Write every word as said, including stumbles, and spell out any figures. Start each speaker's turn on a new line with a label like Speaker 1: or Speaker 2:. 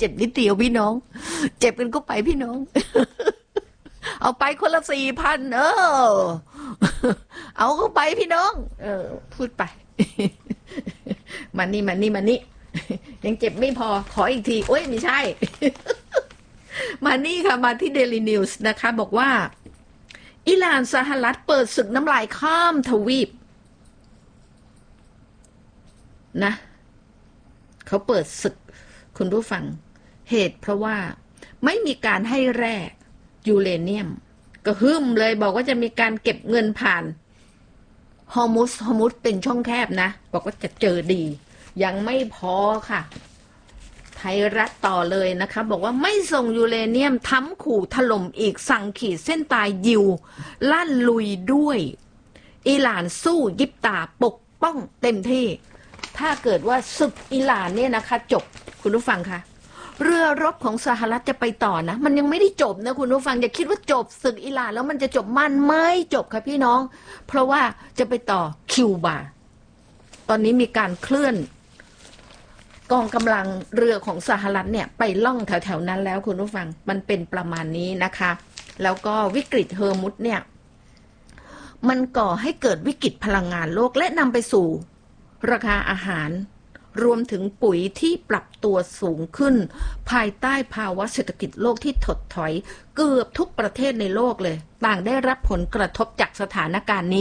Speaker 1: เจ็บนิดเดียวพี่น้องเจ็บกันก็ไปพี่น้องเอาไปคนละสี่พันเออเอาเข้าไปพี่น้องเออพูดไปมานี่มานี่มานี่ยังเจ็บไม่พอขออีกทีโอ้ยไม่ใช่มานี่ค่ะมาที่ Daily News นะคะบอกว่าอิหร่านสหรัฐเปิดศึกน้ำลายข้ามทวีปนะเขาเปิดศึกคุณผู้ฟังเหตุเพราะว่าไม่มีการให้แร่ยูเรเนียมก็หึ่มเลยบอกว่าจะมีการเก็บเงินผ่านฮอร์มุสฮอร์มุสเป็นช่องแคบนะบอกว่าจะเจอดียังไม่พอค่ะไทยรัฐต่อเลยนะคะบอกว่าไม่ส่งยูเรเนียมทำขู่ถล่มอีกสั่งขีดเส้นตายยิวลั่นลุยด้วยอิหร่านสู้ยิบตาปกป้องเต็มที่ถ้าเกิดว่าศึกอิหร่านเนี่ยนะคะจบคุณผู้ฟังคะเรือรบของสหรัฐจะไปต่อนะมันยังไม่ได้จบนะคุณผู้ฟังอย่าคิดว่าจบศึกอิหร่านแล้วมันจะจบมันไม่จบค่ะพี่น้องเพราะว่าจะไปต่อคิวบาตอนนี้มีการเคลื่อนกองกำลังเรือของสหรัฐเนี่ยไปล่องแถวๆนั้นแล้วคุณผู้ฟังมันเป็นประมาณนี้นะคะแล้วก็วิกฤตเฮอร์มุสเนี่ยมันก่อให้เกิดวิกฤตพลังงานโลกและนำไปสู่ราคาอาหารรวมถึงปุ๋ยที่ปรับตัวสูงขึ้นภายใต้ภาวะเศรษฐกิจโลกที่ถดถอยเกือบทุกประเทศในโลกเลยต่างได้รับผลกระทบจากสถานการณ์นี้